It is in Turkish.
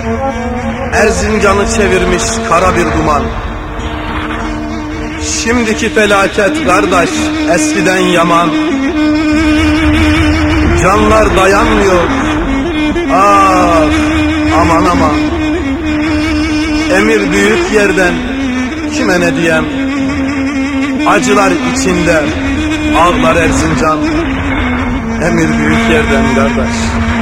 Erzincan'ı çevirmiş kara bir duman. Şimdiki felaket kardeş eskiden yaman. Canlar dayanmıyor, ah aman aman. Emir büyük yerden, kime ne diyem. Acılar içinde ağlar Erzincan. Emir büyük yerden kardeş.